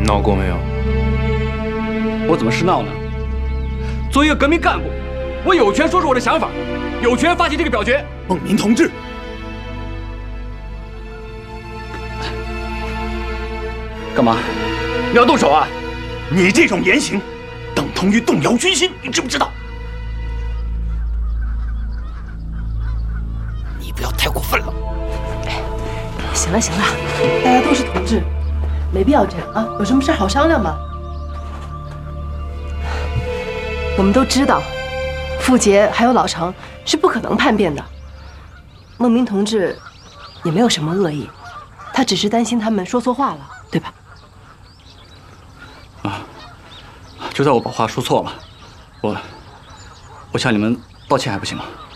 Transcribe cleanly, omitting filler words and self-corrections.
闹过没有？ 我怎么是闹呢？作为一个革命干部，我有权说出我的想法，有权发起这个表决。 孟明同志， 干嘛？你要动手啊？ 你这种言行，等同于动摇军心，你知不知道？你不要太过分了。 行了行了，大家都是同志，没必要这样啊。有什么事好商量嘛。我们都知道，傅杰还有老程是不可能叛变的。孟明同志也没有什么恶意，他只是担心他们说错话了，对吧？ 啊，就在我把话说错了，我向你们道歉还不行吗？